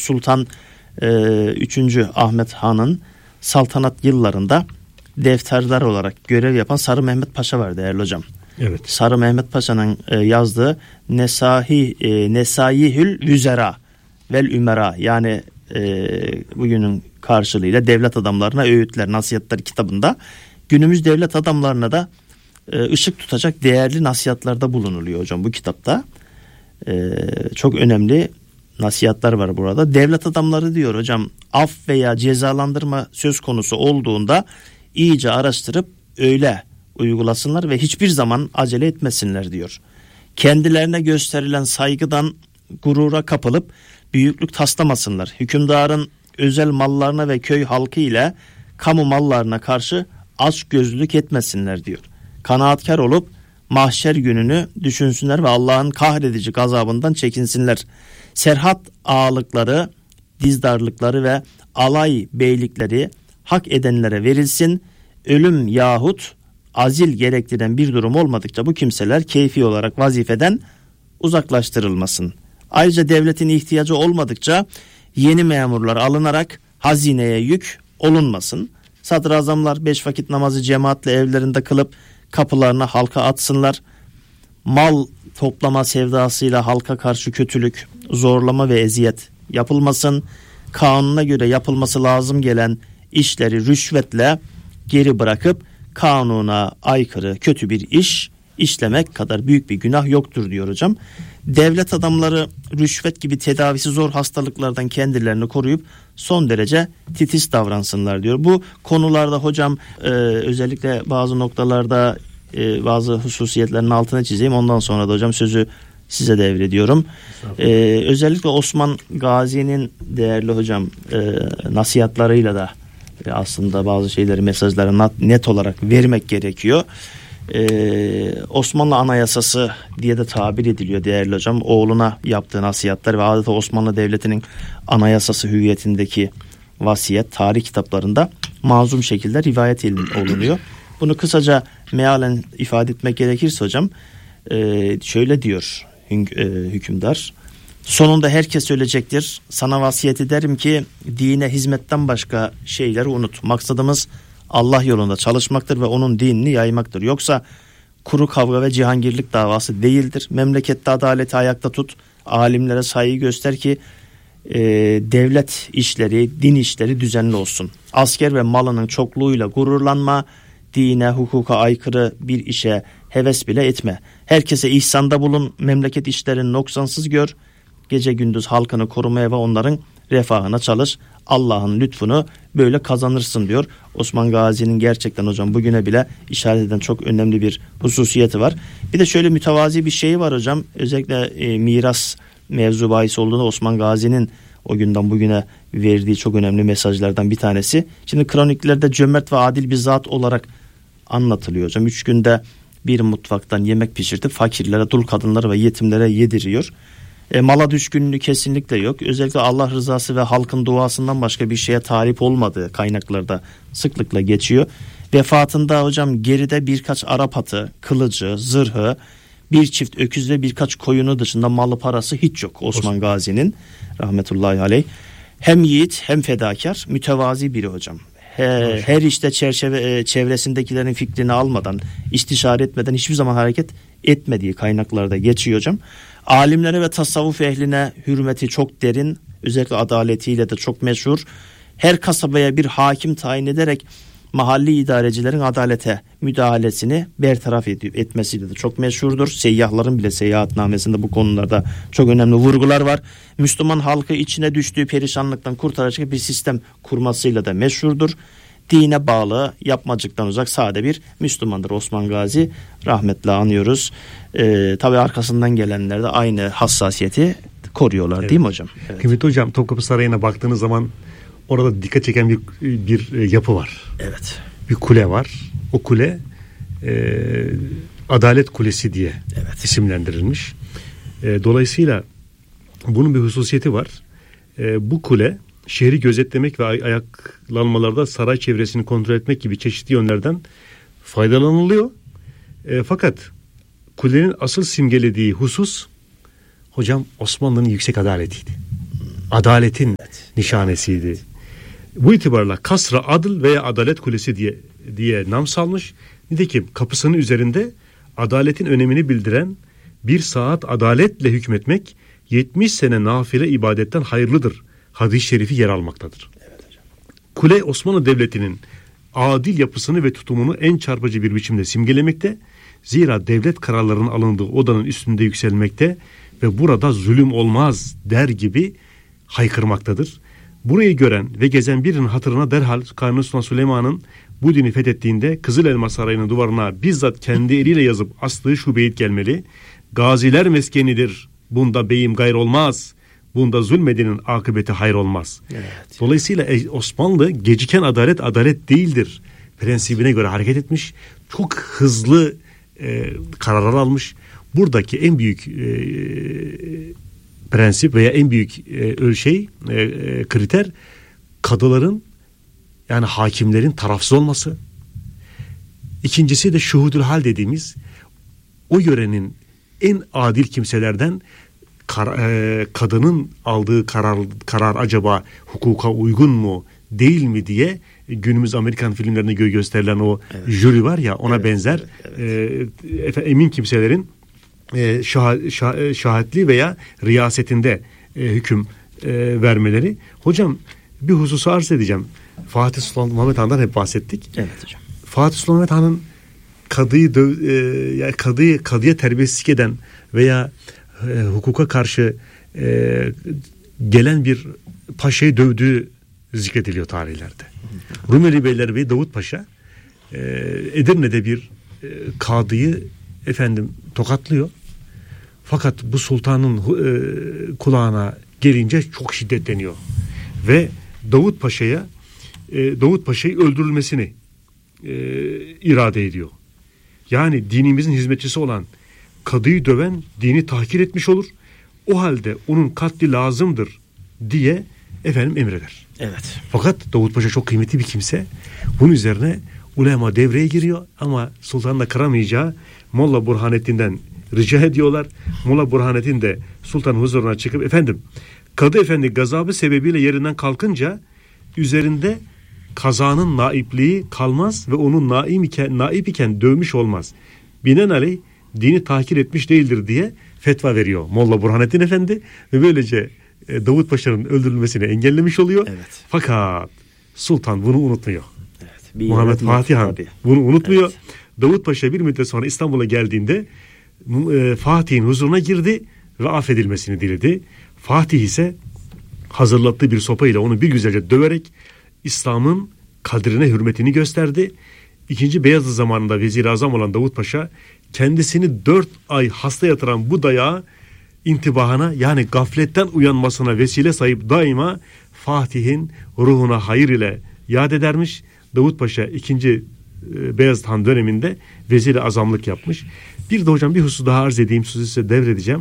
Sultan 3. Ahmet Han'ın saltanat yıllarında defterdar olarak görev yapan Sarı Mehmet Paşa var değerli hocam. Evet. Sarı Mehmet Paşa'nın yazdığı Nesâihül Vüzera vel Ümera, yani bugünün karşılığıyla devlet adamlarına öğütler, nasihatler kitabında günümüz devlet adamlarına da ışık tutacak değerli nasihatlarda bulunuluyor hocam bu kitapta. Çok önemli nasihatler var burada. Devlet adamları diyor hocam, af veya cezalandırma söz konusu olduğunda iyice araştırıp öyle uygulasınlar ve hiçbir zaman acele etmesinler diyor. Kendilerine gösterilen saygıdan gurura kapılıp büyüklük taslamasınlar. Hükümdarın özel mallarına ve köy halkı ile kamu mallarına karşı açgözlülük etmesinler diyor. Kanaatkar olup mahşer gününü düşünsünler ve Allah'ın kahredici gazabından çekinsinler. Serhat ağalıkları, dizdarlıkları ve alay beylikleri hak edenlere verilsin. Ölüm yahut azil gerektiren bir durum olmadıkça bu kimseler keyfi olarak vazifeden uzaklaştırılmasın. Ayrıca devletin ihtiyacı olmadıkça yeni memurlar alınarak hazineye yük olunmasın. Sadrazamlar 5 vakit namazı cemaatle evlerinde kılıp kapılarına halka atsınlar. Mal toplama sevdasıyla halka karşı kötülük, zorlama ve eziyet yapılmasın. Kanuna göre yapılması lazım gelen işleri rüşvetle geri bırakıp kanuna aykırı kötü bir iş işlemek kadar büyük bir günah yoktur diyor hocam. Devlet adamları rüşvet gibi tedavisi zor hastalıklardan kendilerini koruyup son derece titiz davransınlar diyor. Bu konularda hocam özellikle bazı noktalarda bazı hususiyetlerin altına çizeyim. Ondan sonra da hocam sözü size devrediyorum. Özellikle Osman Gazi'nin değerli hocam nasihatlarıyla da aslında bazı şeyleri, mesajları net olarak vermek gerekiyor. Osmanlı Anayasası diye de tabir ediliyor değerli hocam. Oğluna yaptığı nasihatler ve adeta Osmanlı Devleti'nin anayasası hüviyetindeki vasiyet tarih kitaplarında mazlum şekilde rivayet olunuyor. Bunu kısaca mealen ifade etmek gerekirse hocam şöyle diyor hükümdar: sonunda herkes ölecektir. Sana vasiyet ederim ki dine hizmetten başka şeyleri unut. Maksadımız Allah yolunda çalışmaktır ve onun dinini yaymaktır. Yoksa kuru kavga ve cihangirlik davası değildir. Memlekette adaleti ayakta tut. Alimlere saygı göster ki devlet işleri, din işleri düzenli olsun. Asker ve malının çokluğuyla gururlanma. Dine, hukuka aykırı bir işe heves bile etme. Herkese ihsanda bulun. Memleket işlerini noksansız gör. Gece gündüz halkını korumaya ve onların refahına çalış. Allah'ın lütfunu böyle kazanırsın diyor. Osman Gazi'nin gerçekten hocam bugüne bile işaret eden çok önemli bir hususiyeti var. Bir de şöyle mütevazi bir şey var hocam. Özellikle miras mevzu bahis olduğunda Osman Gazi'nin o günden bugüne verdiği çok önemli mesajlardan bir tanesi. Şimdi kroniklerde cömert ve adil bir zat olarak anlatılıyor hocam. 3 günde bir mutfaktan yemek pişirtip fakirlere, dul kadınlara ve yetimlere yediriyor. Mala düşkünlüğü kesinlikle yok. Özellikle Allah rızası ve halkın duasından başka bir şeye talip olmadığı kaynaklarda sıklıkla geçiyor. Vefatında hocam geride birkaç Arap atı, kılıcı, zırhı, bir çift öküz ve birkaç koyunu dışında malı parası hiç yok Osman Gazi'nin rahmetullahi aleyh. Hem yiğit hem fedakar, mütevazi biri hocam. Her işte çevresindekilerin fikrini almadan, istişare etmeden hiçbir zaman hareket etmediği kaynaklarda geçiyor hocam. Alimlere ve tasavvuf ehline hürmeti çok derin, özellikle adaletiyle de çok meşhur. Her kasabaya bir hakim tayin ederek mahalli idarecilerin adalete müdahalesini bertaraf etmesiyle de çok meşhurdur. Seyyahların bile seyahatnamesinde bu konularda çok önemli vurgular var. Müslüman halkı içine düştüğü perişanlıktan kurtaracak bir sistem kurmasıyla da meşhurdur. Dine bağlı, yapmacıktan uzak sade bir Müslümandır Osman Gazi. Rahmetle anıyoruz. Tabii arkasından gelenler de aynı hassasiyeti koruyorlar, evet. Değil mi hocam? Evet. Kıymetli hocam, Topkapı Sarayı'na baktığınız zaman orada dikkat çeken bir yapı var. Evet. Bir kule var. O kule Adalet Kulesi diye isimlendirilmiş. Dolayısıyla bunun bir hususiyeti var. Bu kule şehri gözetlemek ve ayaklanmalarda saray çevresini kontrol etmek gibi çeşitli yönlerden faydalanılıyor. Fakat kulenin asıl simgelediği husus hocam Osmanlı'nın yüksek adaletiydi. adaletin nişanesiydi. Bu itibarla Kasr-ı Adl veya Adalet Kulesi diye nam salmış. Nitekim kapısının üzerinde adaletin önemini bildiren bir saat adaletle hükmetmek 70 sene nafile ibadetten hayırlıdır hadis-i şerifi yer almaktadır. Evet hocam. Kule Osmanlı Devleti'nin adil yapısını ve tutumunu en çarpıcı bir biçimde simgelemekte. Zira devlet kararlarının alındığı odanın üstünde yükselmekte ve burada zulüm olmaz der gibi haykırmaktadır. Burayı gören ve gezen birinin hatırına derhal Kanuni Sultan Süleyman'ın bu dini fethettiğinde Kızılelma Sarayı'nın duvarına bizzat kendi eliyle yazıp astığı şu beyit gelmeli. Gaziler meskenidir, bunda beyim gayr olmaz, bunda zulmedenin akıbeti hayır olmaz. Evet. Dolayısıyla Osmanlı geciken adalet değildir prensibine göre hareket etmiş. Çok hızlı kararlar almış. Buradaki en büyük prensip veya en büyük kriter kadıların, yani hakimlerin tarafsız olması. İkincisi de şuhudül hal dediğimiz o yörenin en adil kimselerden kadının aldığı karar acaba hukuka uygun mu değil mi diye günümüz Amerikan filmlerinde gösterilen o jüri var ya, ona benzer emin kimselerin şahitliği veya riyasetinde hüküm vermeleri. Hocam bir hususu arz edeceğim. Fatih Sultan Mehmet Han'dan hep bahsettik. Evet hocam. Fatih Sultan Mehmet Han'ın kadıya terbiyesizlik eden veya hukuka karşı gelen bir paşayı dövdüğü zikrediliyor tarihlerde. Rumeli Beylerbeyi Davut Paşa Edirne'de bir kadıyı tokatlıyor. Fakat bu sultanın kulağına gelince çok şiddetleniyor ve Davut Paşa'yı öldürülmesini irade ediyor. Yani dinimizin hizmetçisi olan kadıyı döven dini tahkir etmiş olur. O halde onun katli lazımdır diye emreder. Evet. Fakat Davut Paşa çok kıymetli bir kimse. Bunun üzerine ulema devreye giriyor ama sultanın da kıramayacağı Molla Burhanettin'den rica ediyorlar. Molla Burhanettin de sultanın huzuruna çıkıp Kadı Efendi gazabı sebebiyle yerinden kalkınca üzerinde kazanın naipliği kalmaz ve onun naip iken dövmüş olmaz. Binaenaleyh dini tahkir etmiş değildir diye fetva veriyor Molla Burhanettin Efendi ve böylece Davut Paşa'nın öldürülmesini engellemiş oluyor. Evet. Fakat sultan bunu unutmuyor. Evet. Muhammed Fatih Han bunu unutmuyor. Evet. Davut Paşa bir müddet sonra İstanbul'a geldiğinde Fatih'in huzuruna girdi ve affedilmesini diledi. Fatih ise hazırlattığı bir sopa ile onu bir güzelce döverek İslam'ın kadrine hürmetini gösterdi. 2. Beyazıt zamanında Vezir-i Azam olan Davut Paşa kendisini 4 ay hasta yatıran bu dayağı intibahına, yani gafletten uyanmasına vesile sayıp daima Fatih'in ruhuna hayır ile yad edermiş. Davut Paşa 2. Beyazıt Han döneminde Vezir-i Azamlık yapmış. Bir de hocam bir husus daha arz edeyim, size devredeceğim.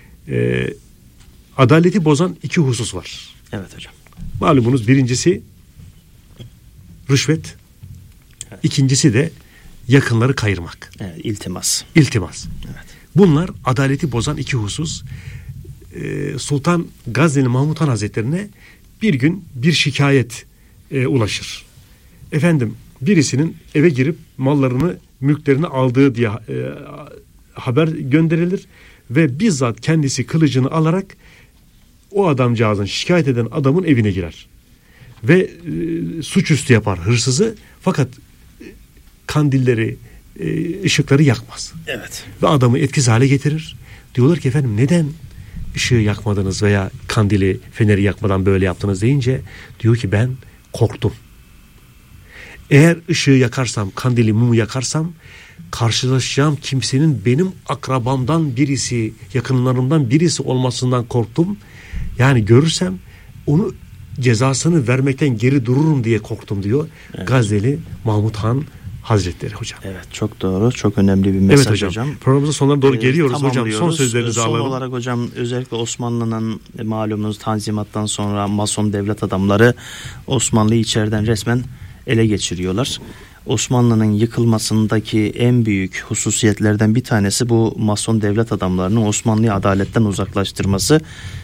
Adaleti bozan 2 husus var. Evet hocam. Malumunuz birincisi rüşvet. Evet. İkincisi de yakınları kayırmak. Evet, iltimas. Evet. Bunlar adaleti bozan 2 husus. Sultan Gazneli Mahmud Han Hazretlerine bir gün bir şikayet ulaşır. Birisinin eve girip mallarını, mülklerini aldığı diye haber gönderilir ve bizzat kendisi kılıcını alarak o adamcağızın, şikayet eden adamın evine girer. Ve suçüstü yapar hırsızı, fakat kandilleri, ışıkları yakmaz. Evet. Ve adamı etkisiz hale getirir. Diyorlar ki neden ışığı yakmadınız veya kandili, feneri yakmadan böyle yaptınız deyince diyor ki ben korktum. Eğer ışığı yakarsam, kandili, mumu yakarsam karşılaşacağım kimsenin benim akrabamdan birisi, yakınlarımdan birisi olmasından korktum. Yani görürsem onu cezasını vermekten geri dururum diye korktum diyor. Evet. Gazneli Mahmud Han Hazretleri hocam. Evet, çok doğru. Çok önemli bir mesaj hocam. Programımızın sonuna doğru geliyoruz hocam. Son sözlerinizi alalım. Son olarak hocam, özellikle Osmanlı'nın malumunuz Tanzimat'tan sonra Mason devlet adamları Osmanlı'yı içeriden resmen ele geçiriyorlar. Osmanlı'nın yıkılmasındaki en büyük hususiyetlerden bir tanesi bu Mason devlet adamlarının Osmanlı'yı adaletten uzaklaştırması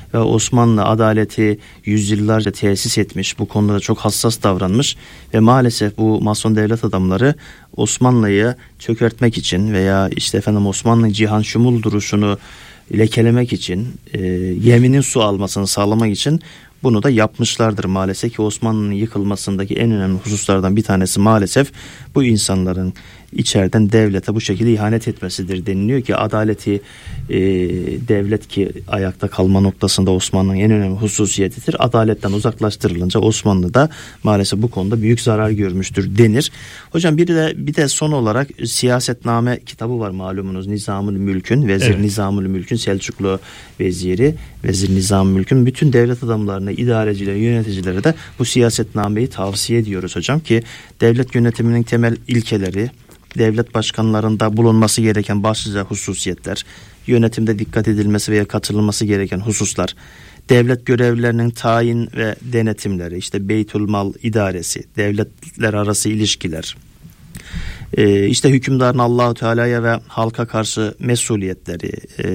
ve Osmanlı adaleti yüzyıllarca tesis etmiş. Bu konuda çok hassas davranmış ve maalesef bu Mason devlet adamları Osmanlı'yı çökertmek için veya işte efendim Osmanlı cihan şumul duruşunu lekelemek için, yeminin su almasını sağlamak için bunu da yapmışlardır maalesef ki Osmanlı'nın yıkılmasındaki en önemli hususlardan bir tanesi maalesef bu insanların içeriden devlete bu şekilde ihanet etmesidir deniliyor ki adaleti devlet ki ayakta kalma noktasında Osmanlı'nın en önemli hususiyetidir. Adaletten uzaklaştırılınca Osmanlı da maalesef bu konuda büyük zarar görmüştür denir. Hocam bir de son olarak Siyasetname kitabı var malumunuz. Nizamül Mülk'ün Vezir evet. Nizamül Mülk'ün Selçuklu veziri Vezir Nizamül Mülk'ün bütün devlet adamlarına, idarecilere, yöneticilere de bu siyasetnameyi tavsiye ediyoruz hocam ki devlet yönetiminin temel ilkeleri, devlet başkanlarında bulunması gereken başlıca hususiyetler, yönetimde dikkat edilmesi veya katılılması gereken hususlar, devlet görevlilerinin tayin ve denetimleri, işte Beytülmal idaresi, devletler arası ilişkiler, işte hükümdarın Allah-u Teala'ya ve halka karşı mesuliyetleri,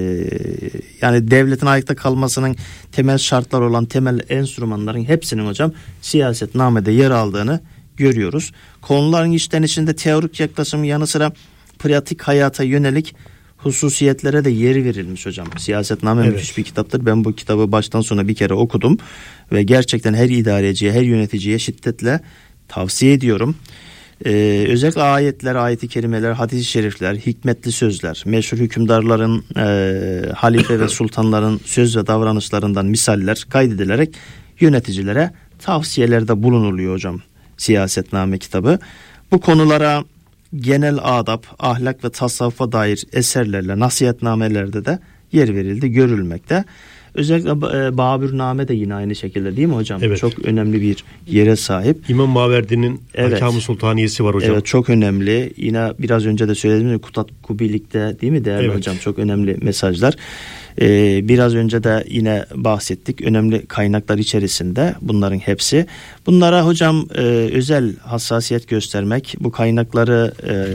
yani devletin ayakta kalmasının temel şartları olan temel enstrümanların hepsinin hocam siyasetnamede yer aldığını görüyoruz. Konuların içinde teorik yaklaşımın yanı sıra pratik hayata yönelik hususiyetlere de yer verilmiş hocam. Siyasetname evet. Müthiş bir kitaptır. Ben bu kitabı baştan sona bir kere okudum ve gerçekten her idareciye, her yöneticiye şiddetle tavsiye ediyorum. Özellikle ayetler, ayet-i kerimeler, hadis-i şerifler, hikmetli sözler, meşhur hükümdarların, halife ve sultanların söz ve davranışlarından misaller kaydedilerek yöneticilere tavsiyelerde bulunuluyor hocam. Siyasetname kitabı. Bu konulara genel adab, ahlak ve tasavvufa dair eserlerle, nasihatnamelerde de yer verildi, görülmekte. Özellikle Babürname de yine aynı şekilde değil mi hocam? Evet. Çok önemli bir yere sahip. İmam Maverdi'nin evet. Ahkam-ı Sultaniyesi var hocam. Evet, çok önemli. Yine biraz önce de söylediğim gibi Kutat Kubilik'te değil mi değerli evet. hocam? Çok önemli mesajlar. Biraz önce de yine bahsettik. Önemli kaynaklar içerisinde bunların hepsi. Bunlara hocam özel hassasiyet göstermek, bu kaynakları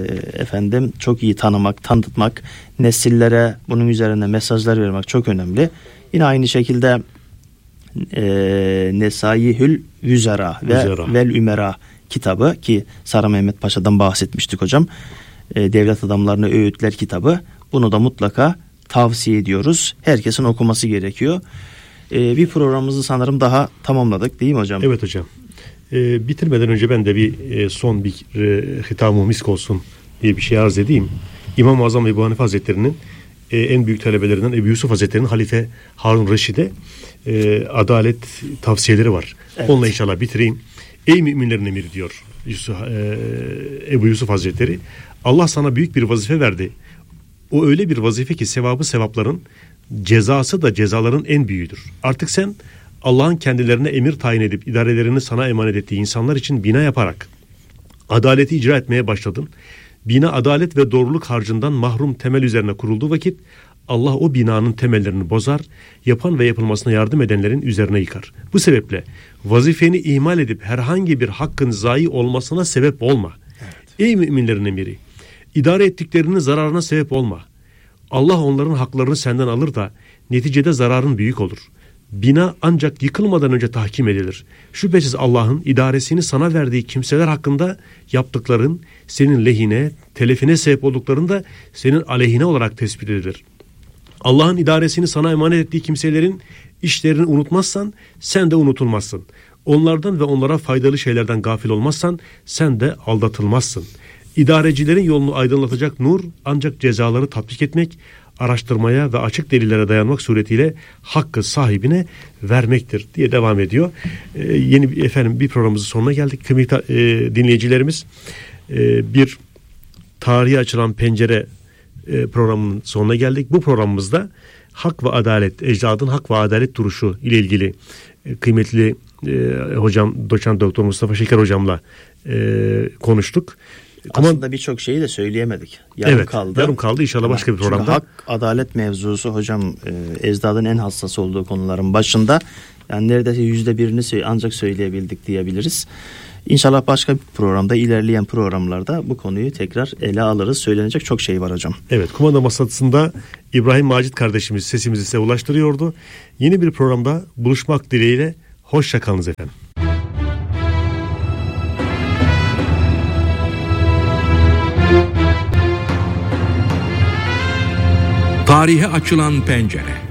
çok iyi tanımak, tanıtmak, nesillere bunun üzerine mesajlar vermek çok önemli. Yine aynı şekilde Nesaihül Vüzera ve Vel Ümera kitabı ki Sara Mehmet Paşa'dan bahsetmiştik hocam. Devlet adamlarına öğütler kitabı. Bunu da mutlaka tavsiye ediyoruz. Herkesin okuması gerekiyor. Bir programımızı sanırım daha tamamladık değil mi hocam? Evet hocam. Bitirmeden önce ben de son bir hitam-ı misk olsun diye bir şey arz edeyim. İmam-ı Azam Ebu Hanife Hazretleri'nin en büyük talebelerinden Ebu Yusuf Hazretleri'nin Halife Harun Reşid'e adalet tavsiyeleri var. Evet. Onunla inşallah bitireyim. Ey müminlerin emiri diyor Ebu Yusuf Hazretleri, Allah sana büyük bir vazife verdi. O öyle bir vazife ki sevabı sevapların, cezası da cezaların en büyüğüdür. Artık sen Allah'ın kendilerine emir tayin edip idarelerini sana emanet ettiği insanlar için bina yaparak adaleti icra etmeye başladın. Bina adalet ve doğruluk harcından mahrum temel üzerine kurulduğu vakit Allah o binanın temellerini bozar, yapan ve yapılmasına yardım edenlerin üzerine yıkar. Bu sebeple vazifeni ihmal edip herhangi bir hakkın zayi olmasına sebep olma. Evet. Ey müminlerin emiri, idare ettiklerinin zararına sebep olma. Allah onların haklarını senden alır da neticede zararın büyük olur. Bina ancak yıkılmadan önce tahkim edilir. Şüphesiz Allah'ın idaresini sana verdiği kimseler hakkında yaptıkların senin lehine, telefine sebep olduklarında senin aleyhine olarak tespit edilir. Allah'ın idaresini sana emanet ettiği kimselerin işlerini unutmazsan sen de unutulmazsın. Onlardan ve onlara faydalı şeylerden gafil olmazsan sen de aldatılmazsın. İdarecilerin yolunu aydınlatacak nur ancak cezaları tatbik etmek, araştırmaya ve açık delillere dayanmak suretiyle hakkı sahibine vermektir diye devam ediyor. Yeni bir programımızın sonuna geldik. Kıymetli dinleyicilerimiz, bir tarihe açılan pencere programının sonuna geldik. Bu programımızda hak ve adalet, ecdadın hak ve adalet duruşu ile ilgili kıymetli hocam Doçent Doktor Mustafa Şeker hocamla konuştuk. Aslında birçok şeyi de söyleyemedik. Yarım kaldı. Yarım kaldı. İnşallah başka bir programda. Hak, adalet mevzusu hocam ecdadın en hassas olduğu konuların başında. Yani neredeyse %1'ini ancak söyleyebildik diyebiliriz. İnşallah başka bir programda, ilerleyen programlarda bu konuyu tekrar ele alırız. Söylenecek çok şey var hocam. Evet, kumanda masasında İbrahim Macit kardeşimiz sesimizi size ulaştırıyordu. Yeni bir programda buluşmak dileğiyle hoşça kalınız efendim. Tarihe açılan pencere.